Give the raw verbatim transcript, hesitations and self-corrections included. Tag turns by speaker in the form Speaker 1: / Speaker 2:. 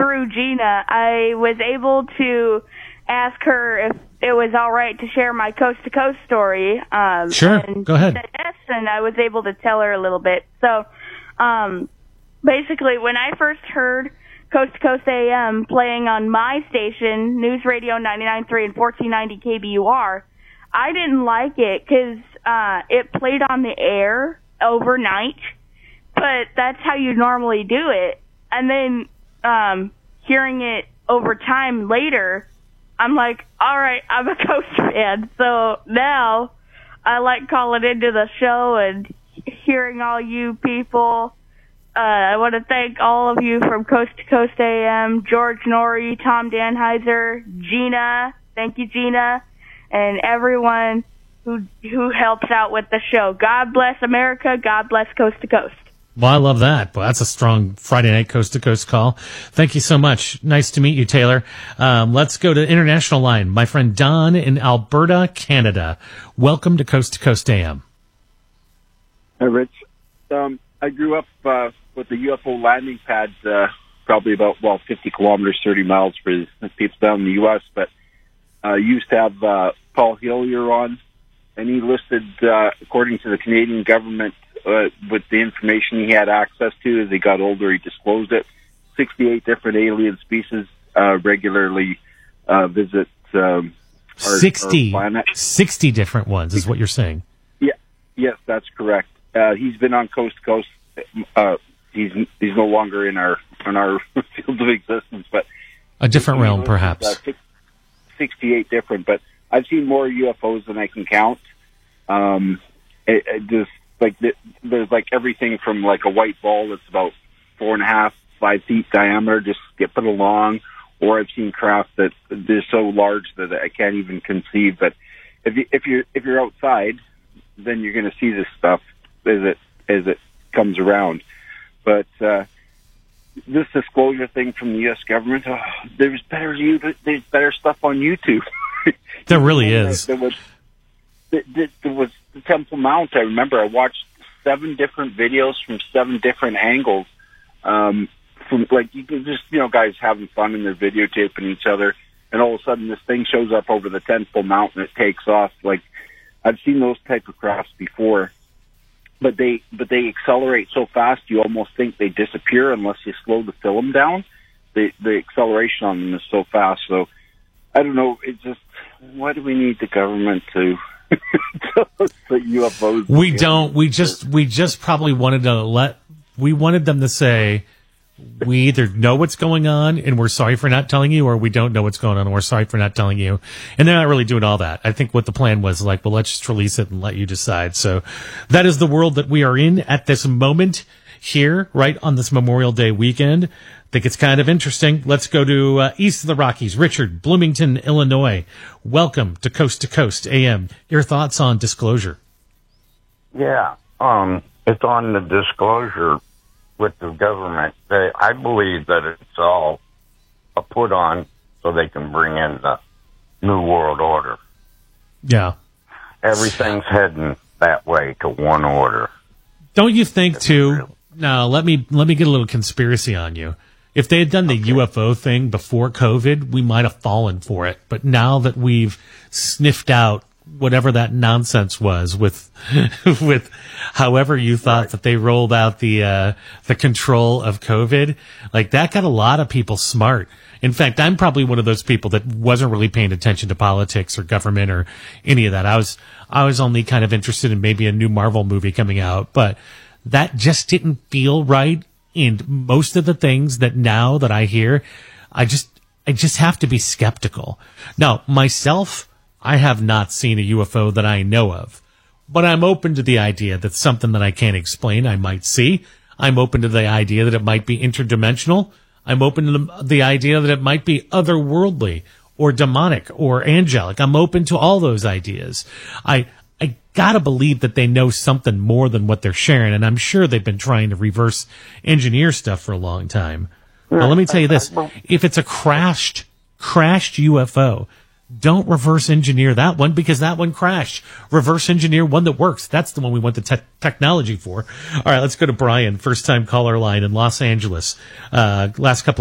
Speaker 1: through Gina, I was able to ask her if it was all right to share my coast-to-coast story. Um,
Speaker 2: sure,
Speaker 1: and
Speaker 2: go ahead.
Speaker 1: She said yes, and I was able to tell her a little bit. So, um, basically, when I first heard Coast to Coast A M playing on my station, News Radio ninety-nine point three and fourteen ninety K B U R, I didn't like it because uh, it played on the air overnight, but that's how you normally do it. And then um, hearing it over time later, I'm like, all right, I'm a Coast fan. So now I like calling into the show and hearing all you people. Uh, I want to thank all of you from Coast to Coast A M, George Norrie, Tom Danheiser, Gina. Thank you, Gina, and everyone who who helps out with the show. God bless America. God bless Coast to Coast.
Speaker 2: Well, I love that. Well, that's a strong Friday night Coast to Coast call. Thank you so much. Nice to meet you, Taylor. Um, let's go to international line. My friend Don in Alberta, Canada. Welcome to Coast to Coast A M.
Speaker 3: Hi, Rich. Um, I grew up uh, with the U F O landing pad, uh, probably about, well, fifty kilometers, thirty miles for the people down in the U S, but I uh, used to have uh, Paul Hillier on, and he listed, uh, according to the Canadian government, uh, with the information he had access to as he got older, he disclosed it, sixty-eight different alien species uh, regularly uh, visit um, our,
Speaker 2: sixty,
Speaker 3: our planet.
Speaker 2: sixty different ones is what you're saying.
Speaker 3: Yeah, yes, that's correct. Uh, he's been on Coast to Coast. Uh, he's he's no longer in our in our field of existence, but
Speaker 2: a different realm, perhaps.
Speaker 3: Uh, six, sixty-eight different, but I've seen more U F Os than I can count. Um, it, it just like there's like everything from like a white ball that's about four and a half, five feet diameter, just skipping along, or I've seen craft that is so large that I can't even conceive. But if you if you if you're outside, then you're going to see this stuff as it as it comes around. But uh, this disclosure thing from the U S government, oh, there's better you there's better stuff on YouTube.
Speaker 2: There really is.
Speaker 3: There was there, there was the Temple Mount. I remember I watched seven different videos from seven different angles. Um, from like you can just you know guys having fun and they're videotaping each other, and all of a sudden this thing shows up over the Temple Mount and it takes off. Like I've seen those type of crafts before. But they but they accelerate so fast you almost think they disappear unless you slow the film down. The the acceleration on them is so fast. So I don't know. It's just why do we need the government to tell us that U F Os?
Speaker 2: We don't. We just we just probably wanted to let we wanted them to say we either know what's going on and we're sorry for not telling you, or we don't know what's going on and we're sorry for not telling you. And they're not really doing all that. I think what the plan was like, well, let's just release it and let you decide. So that is the world that we are in at this moment here, right on this Memorial Day weekend. I think it's kind of interesting. Let's go to uh, east of the Rockies. Richard, Bloomington, Illinois. Welcome to Coast to Coast A M. Your thoughts on disclosure?
Speaker 4: Yeah, um, it's on the disclosure with the government. They, I believe that it's all a put on so they can bring in the New World Order.
Speaker 2: Yeah.
Speaker 4: Everything's heading that way to one order.
Speaker 2: Don't you think, too? Now, let me let me get a little conspiracy on you. If they had done the okay. U F O thing before COVID, we might have fallen for it. But now that we've sniffed out whatever that nonsense was with with however you thought right. that they rolled out the uh the control of COVID, like that got a lot of people smart. In fact, I'm probably one of those people that wasn't really paying attention to politics or government or any of that. I was I was only kind of interested in maybe a new Marvel movie coming out, but that just didn't feel right. And most of the things that now that I hear, I just I just have to be skeptical. Now, myself, I have not seen a U F O that I know of, but I'm open to the idea that something that I can't explain I might see. I'm open to the idea that it might be interdimensional. I'm open to the, the idea that it might be otherworldly or demonic or angelic. I'm open to all those ideas. I I gotta believe that they know something more than what they're sharing, and I'm sure they've been trying to reverse engineer stuff for a long time. Now, let me tell you this. If it's a crashed, crashed U F O, don't reverse engineer that one because that one crashed. Reverse engineer one that works. That's the one we want the te- technology for. All right, let's go to Brian, first time caller line in Los Angeles. Uh, last couple